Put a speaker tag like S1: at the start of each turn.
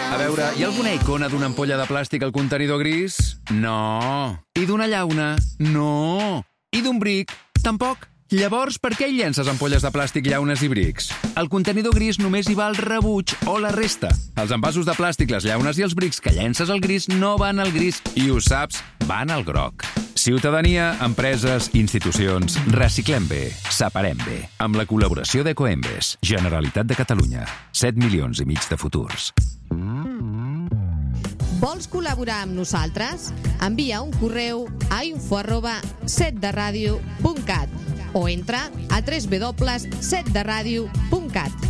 S1: A veure, hi ha alguna icona d'una ampolla de plàstic al contenidor gris? No. I d'una llauna? No. I d'un bric? Tampoc. Llavors, per què hi llences ampolles de plàstic, llaunes i brics? Al contenidor gris només hi va el rebuig o la resta. Els envasos de plàstic, les llaunes i els brics que llences al gris no van al gris i ho saps, van al groc. Ciutadania, empreses, institucions, reciclem bé, separem bé. Amb la col·laboració d'Ecoembes, Generalitat de Catalunya. 7 milions i mig de futurs.
S2: Vols col·laborar amb nosaltres? Envia un correu a info@setderadio.cat o entra a www.setderadio.cat.